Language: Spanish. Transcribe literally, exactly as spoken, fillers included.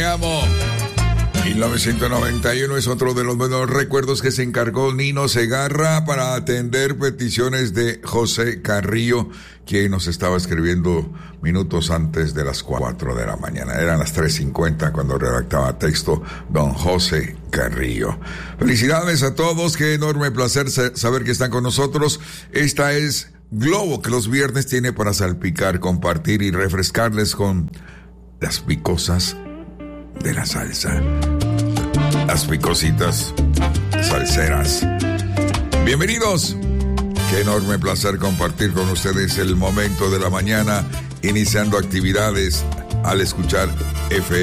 amo. mil novecientos noventa y uno es otro de los buenos recuerdos que se encargó Nino Segarra para atender peticiones de José Carrillo, quien nos estaba escribiendo minutos antes de las cuatro de la mañana. Eran las tres cincuenta cuando redactaba texto don José Carrillo. Felicidades a todos, qué enorme placer saber que están con nosotros. Esta es Globo, que los viernes tiene para salpicar, compartir y refrescarles con las picosas de la salsa. Las picositas salseras. Bienvenidos. Qué enorme placer compartir con ustedes el momento de la mañana, iniciando actividades al escuchar F